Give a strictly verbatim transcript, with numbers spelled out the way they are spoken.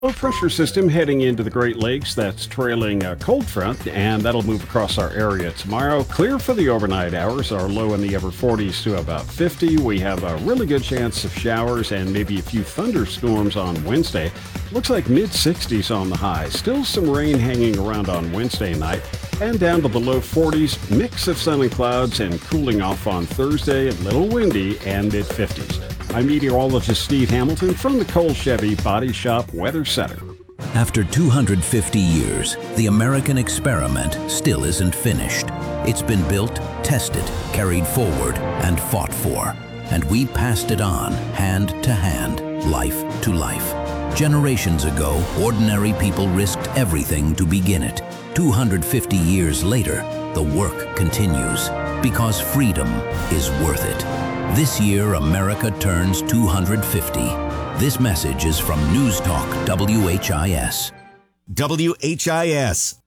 Low pressure system heading into the Great Lakes that's trailing a cold front, and that'll move across our area tomorrow. Clear for the overnight hours. Our low in the upper forties to about fifty. We have a really good chance of showers and maybe a few thunderstorms on Wednesday. Looks like mid sixties on the high. Still some rain hanging around on Wednesday night. And down to the low forties. Mix of sun and clouds and cooling off on Thursday. A little windy and mid fifties. I'm meteorologist Steve Hamilton from the Cole Chevy Body Shop Weather Center. After two hundred fifty years, the American experiment still isn't finished. It's been built, tested, carried forward, and fought for. And we passed it on, hand to hand, life to life. Generations ago, ordinary people risked everything to begin it. two hundred fifty years later, the work continues, because freedom is worth it. This year, America turns two hundred fifty. This message is from News Talk W H I S. W H I S,